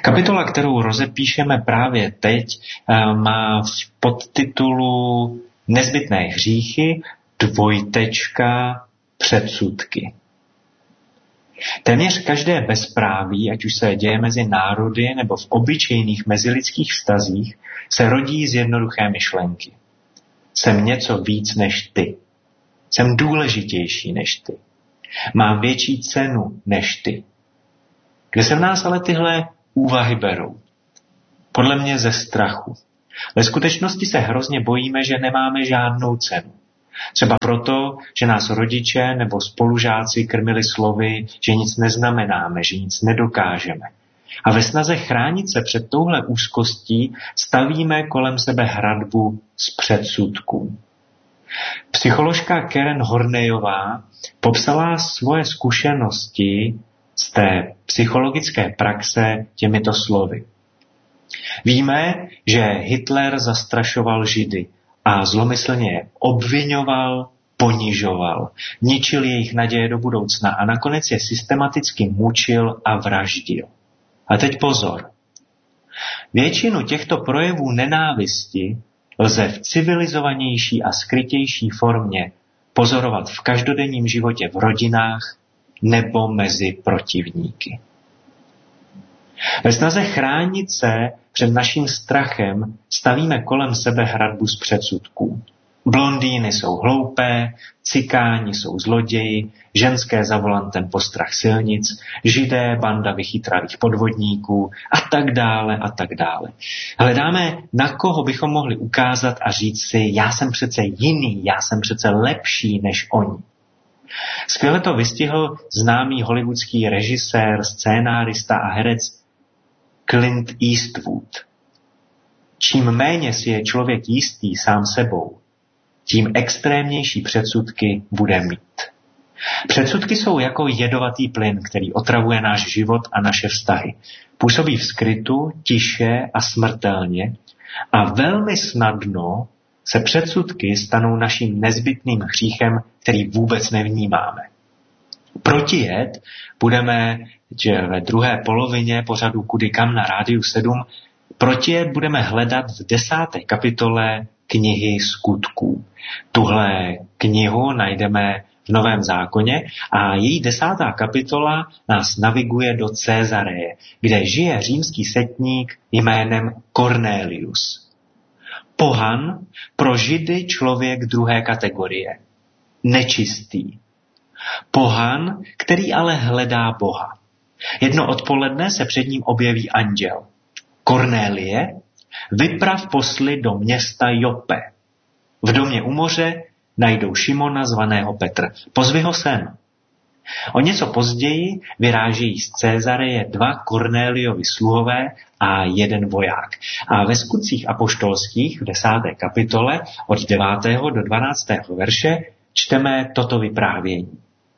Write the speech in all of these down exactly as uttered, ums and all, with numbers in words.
Kapitola, kterou rozepíšeme právě teď, má v podtitulu Nezbytné hříchy, dvojtečka, předsudky. Téměř každé bezpráví, ať už se děje mezi národy nebo v obyčejných mezilidských vztazích, se rodí z jednoduché myšlenky. Jsem něco víc než ty. Jsem důležitější než ty. Mám větší cenu než ty. Kde se v nás ale tyhle úvahy berou? Podle mě ze strachu. Ve skutečnosti se hrozně bojíme, že nemáme žádnou cenu. Třeba proto, že nás rodiče nebo spolužáci krmili slovy, že nic neznamenáme, že nic nedokážeme. A ve snaze chránit se před touhle úzkostí stavíme kolem sebe hradbu z předsudků. Psycholožka Karen Horneyová popsala svoje zkušenosti z té psychologické praxe těmito slovy. Víme, že Hitler zastrašoval Židy a zlomyslně je obviňoval, ponižoval, ničil jejich naděje do budoucna a nakonec je systematicky mučil a vraždil. A teď pozor. Většinu těchto projevů nenávisti lze v civilizovanější a skrytější formě pozorovat v každodenním životě v rodinách nebo mezi protivníky. Ve snaze chránit se před naším strachem stavíme kolem sebe hradbu z předsudků. Blondýny jsou hloupé, cikáni jsou zloději, ženské za volantem postrach silnic, židé banda vychytralých podvodníků a tak dále a tak dále. Hledáme, na koho bychom mohli ukázat a říct si, já jsem přece jiný, já jsem přece lepší než oni. Skvěle to vystihl známý hollywoodský režisér, scénárista a herec Clint Eastwood. Čím méně si je člověk jistý sám sebou, tím extrémnější předsudky bude mít. Předsudky jsou jako jedovatý plyn, který otravuje náš život a naše vztahy. Působí v skrytu, tiše a smrtelně a velmi snadno se předsudky stanou naším nezbytným hříchem, který vůbec nevnímáme. Protijet budeme, že ve druhé polovině pořadu Kudy kam na Rádiu sedm, protijet budeme hledat v desáté kapitole knihy Skutků. Tuhle knihu najdeme v Novém zákoně a její desátá kapitola nás naviguje do Cezareje, kde žije římský setník jménem Cornelius. Pohan, pro Židy člověk druhé kategorie. Nečistý. Pohan, který ale hledá Boha. Jedno odpoledne se před ním objeví anděl. Kornélie, vyprav posly do města Jope. V domě u moře najdou Šimona zvaného Petr. Pozvi ho sem. O něco později vyrážejí z Cezareje dva Kornéliovi sluhové a jeden voják. A ve Skutcích apoštolských v desáté kapitole od devátého do dvanáctého verše čteme toto vyprávění.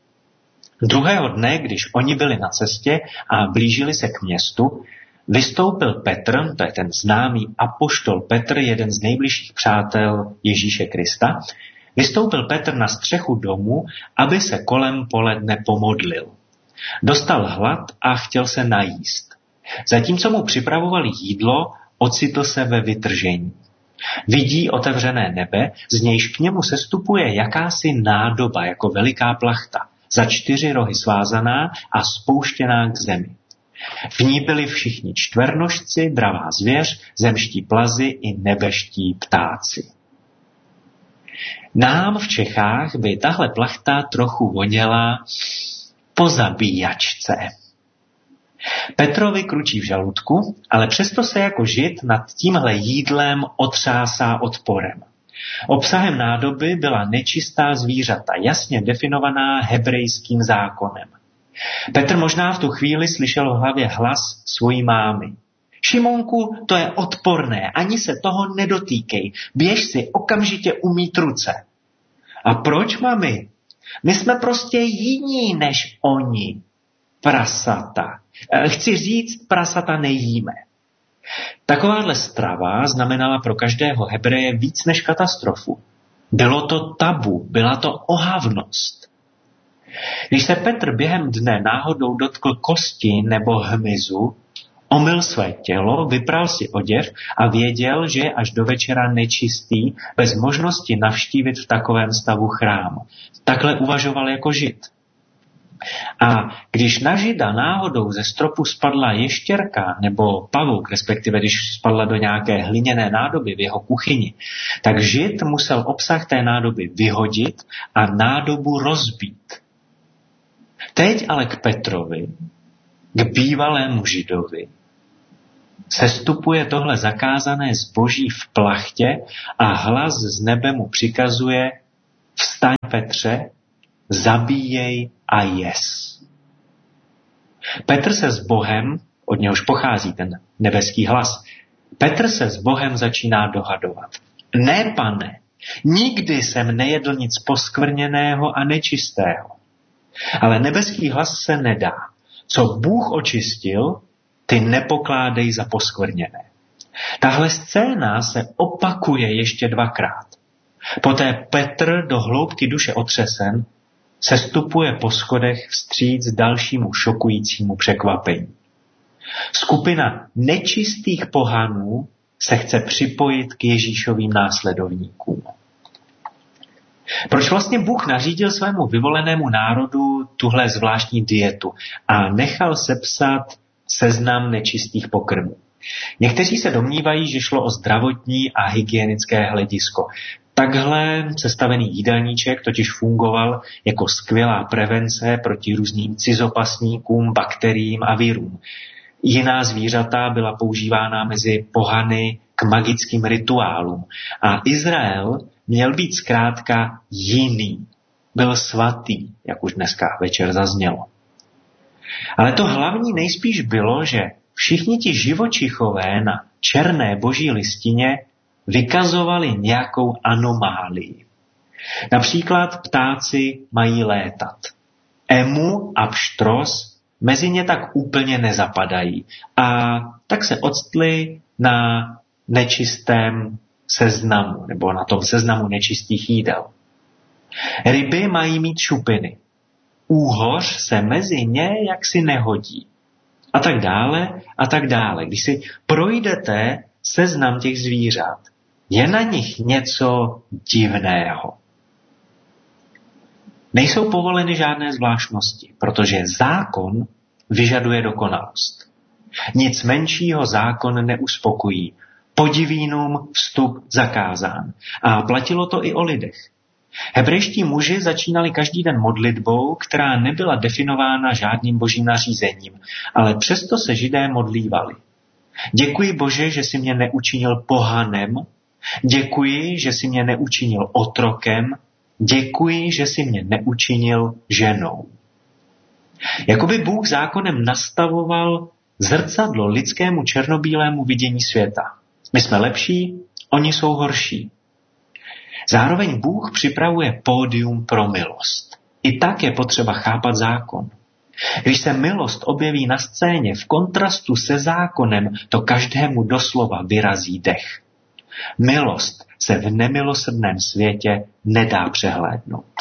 Druhého dne, když oni byli na cestě a blížili se k městu, vystoupil Petr, to je ten známý apoštol Petr, jeden z nejbližších přátel Ježíše Krista, vystoupil Petr na střechu domu, aby se kolem poledne pomodlil. Dostal hlad a chtěl se najíst. Zatímco mu připravovali jídlo, ocitl se ve vytržení. Vidí otevřené nebe, z nějž k němu sestupuje jakási nádoba jako veliká plachta, za čtyři rohy svázaná a spouštěná k zemi. V ní byli všichni čtvernožci, dravá zvěř, zemští plazy i nebeští ptáci. Nám v Čechách by tahle plachta trochu voněla po zabíjačce. Petrovi kručí v žaludku, ale přesto se jako žid nad tímhle jídlem otřásá odporem. Obsahem nádoby byla nečistá zvířata, jasně definovaná hebrejským zákonem. Petr možná v tu chvíli slyšel v hlavě hlas svojí mámy. Šimonku, to je odporné, ani se toho nedotýkej, běž si okamžitě umýt ruce. A proč, mami? My jsme prostě jiní než oni. Prasata. Chci říct, prasata nejíme. Takováhle strava znamenala pro každého Hebreje víc než katastrofu. Bylo to tabu, byla to ohavnost. Když se Petr během dne náhodou dotkl kosti nebo hmyzu, Omyl své tělo, vypral si oděv a věděl, že je až do večera nečistý, bez možnosti navštívit v takovém stavu chrám. Takhle uvažoval jako žid. A když na žida náhodou ze stropu spadla ještěrka nebo pavouk, respektive když spadla do nějaké hliněné nádoby v jeho kuchyni, tak žid musel obsah té nádoby vyhodit a nádobu rozbít. Teď ale k Petrovi, k bývalému židovi, sestupuje tohle zakázané zboží v plachtě a hlas z nebe mu přikazuje: vstaň, Petře, zabíjej a jes. Petr se s Bohem, od něhož pochází ten nebeský hlas, Petr se s Bohem začíná dohadovat. Ne, pane, nikdy jsem nejedl nic poskvrněného a nečistého. Ale nebeský hlas se nedá. Co Bůh očistil, ty nepokládej za poskvrněné. Tahle scéna se opakuje ještě dvakrát. Poté Petr, do hloubky duše otřesen, sestupuje po schodech vstříc dalšímu šokujícímu překvapení. Skupina nečistých pohanů se chce připojit k Ježíšovým následovníkům. Proč vlastně Bůh nařídil svému vyvolenému národu tuhle zvláštní dietu a nechal sepsat seznam nečistých pokrmů? Někteří se domnívají, že šlo o zdravotní a hygienické hledisko. Takhle sestavený jídelníček totiž fungoval jako skvělá prevence proti různým cizopasníkům, bakteriím a virům. Jiná zvířata byla používána mezi pohany k magickým rituálům. A Izrael měl být zkrátka jiný. Byl svatý, jak už dneska večer zaznělo. Ale to hlavní nejspíš bylo, že všichni ti živočichové na černé boží listině vykazovali nějakou anomálii. Například ptáci mají létat. Emu a pštros mezi ně tak úplně nezapadají a tak se octli na nečistém seznamu, nebo na tom seznamu nečistých jídel. Ryby mají mít šupiny. Úhoř se mezi ně jaksi nehodí. A tak dále, a tak dále. Když si projdete seznam těch zvířat, je na nich něco divného. Nejsou povoleny žádné zvláštnosti, protože zákon vyžaduje dokonalost. Nic menšího zákon neuspokojí. Podivínům vstup zakázán. A platilo to i o lidech. Hebrejští muži začínali každý den modlitbou, která nebyla definována žádným božím nařízením, ale přesto se Židé modlívali. Děkuji, Bože, že jsi mě neučinil pohanem, děkuji, že jsi mě neučinil otrokem, děkuji, že jsi mě neučinil ženou. Jakoby Bůh zákonem nastavoval zrcadlo lidskému černobílému vidění světa. My jsme lepší, oni jsou horší. Zároveň Bůh připravuje pódium pro milost. I tak je potřeba chápat zákon. Když se milost objeví na scéně v kontrastu se zákonem, to každému doslova vyrazí dech. Milost se v nemilosrdném světě nedá přehlédnout.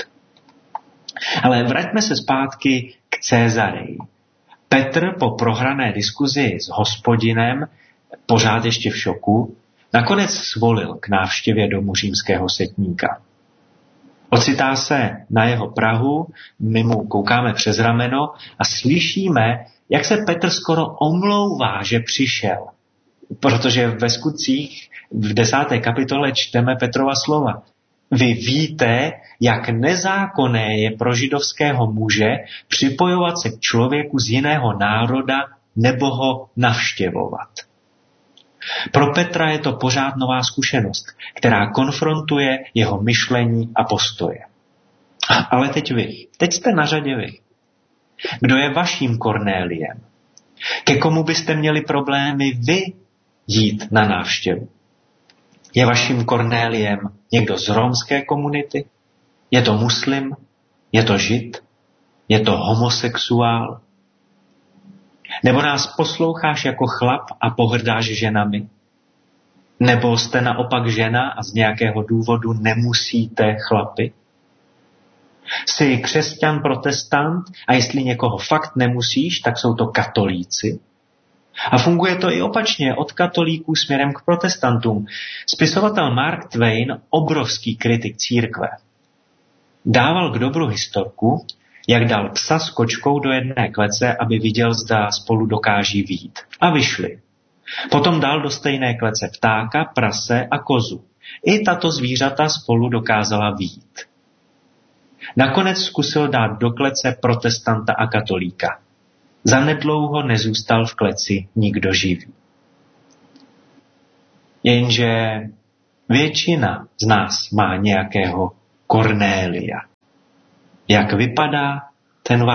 Ale vraťme se zpátky k Cezareji. Petr po prohrané diskuzi s Hospodinem, pořád ještě v šoku, nakonec svolil k návštěvě domu římského setníka. Ocitá se na jeho prahu, my mu koukáme přes rameno a slyšíme, jak se Petr skoro omlouvá, že přišel. Protože ve Skutcích v desáté kapitole čteme Petrova slova. Vy víte, jak nezákonné je pro židovského muže připojovat se k člověku z jiného národa nebo ho navštěvovat. Pro Petra je to pořád nová zkušenost, která konfrontuje jeho myšlení a postoje. Ale teď vy, teď jste na řadě vy. Kdo je vaším Kornéliem? Ke komu byste měli problémy vy jít na návštěvu? Je vaším Kornéliem někdo z romské komunity? Je to muslim? Je to žid? Je to homosexuál? Nebo nás posloucháš jako chlap a pohrdáš ženami? Nebo jste naopak žena a z nějakého důvodu nemusíte chlapy? Jsi křesťan, protestant a jestli někoho fakt nemusíš, tak jsou to katolíci? A funguje to i opačně, od katolíků směrem k protestantům. Spisovatel Mark Twain, obrovský kritik církve, dával k dobru historku, jak dal psa s kočkou do jedné klece, aby viděl, zda spolu dokáží vyjít. A vyšli. Potom dal do stejné klece ptáka, prase a kozu. I tato zvířata spolu dokázala vyjít. Nakonec zkusil dát do klece protestanta a katolíka. Zanedlouho nezůstal v kleci nikdo živý. Jenže většina z nás má nějakého Kornélia. Jak vypadá ten